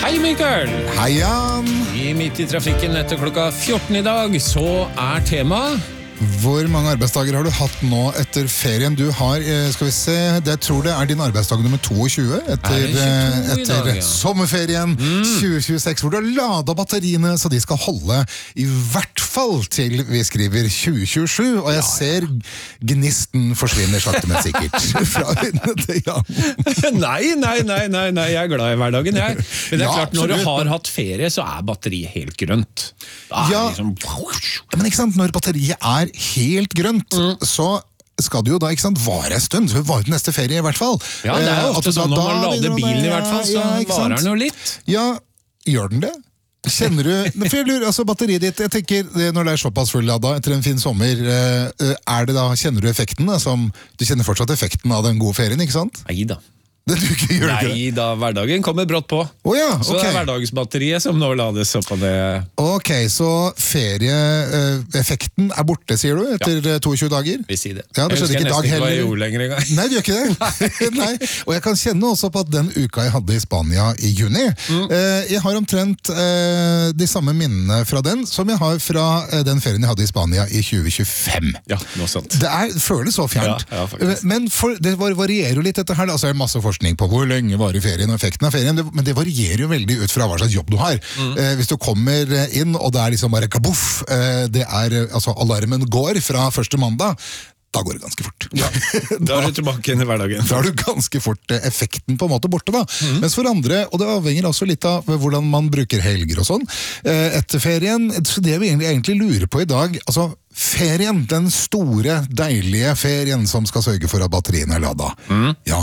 Hei Mikael! Hei Jan! Midt i trafikken etter klokka 14 i dag, så tema... Hvor mange arbeidsdager har du hatt nå etter ferien? Du har, skal vi se, jeg tror det din arbeidsdag nummer 22 etter sommerferien 2026, hvor du har ladet batteriene, så de skal holde i hvert fall til vi skriver 2027, og jeg ser gnisten forsvinner sakte, men sikkert fra øynene til Jan. Nei, jeg glad i hverdagen, jeg. Men det klart, når du har hatt ferie, så batteriet helt grønt. Men ikke sant, når batteriet helt grønt, så skal det jo da, ikke sant, vare en stund, så vare til neste ferie i hvert fall. Ja, det ofte sånn når man lader bilen i hvert fall, så varer den jo litt. Ja, gjør den det? Kjenner du, for jeg lurer, altså batteriet ditt, jeg tenker, når det såpass fulladet etter en fin sommer, det da, kjenner du effekten, du kjenner fortsatt effekten av den gode ferien, ikke sant? Neida. Nei da, hverdagen kommer brått på. Så det hverdagsbatteriet som nå lades opp av det. Ok, så ferieeffekten borte, sier du, etter 22 dager? Vi sier det. Ja, det skjedde ikke i dag heller. Jeg husker nesten ikke hva jeg gjorde lenger en gang. Nei, du gjør ikke det. Nei. Og jeg kan kjenne også på at den uka jeg hadde i Spania i juni, jeg har omtrent de samme minnene fra den, som jeg har fra den ferien jeg hadde i Spania i 2025. Ja, noe sånt. Det føles så fjernt. Ja, faktisk. Men det varierer jo litt dette her, altså det masse forskning på hvor lenge varer ferien og effekten av ferien, men det varierer jo veldig ut fra hva slags jobb du har. Hvis du kommer inn, og det liksom bare kabuff, altså alarmen går fra første mandag, da går det ganske fort. Ja, da du tilbake inn i hverdagen. Da du ganske fort effekten på en måte borte da. Mens for andre, og det avhenger også litt av hvordan man bruker helger og sånn, etter ferien, så det vi egentlig lurer på i dag, altså ferien, den store, deilige ferien som skal sørge for at batterien ladet. Ja,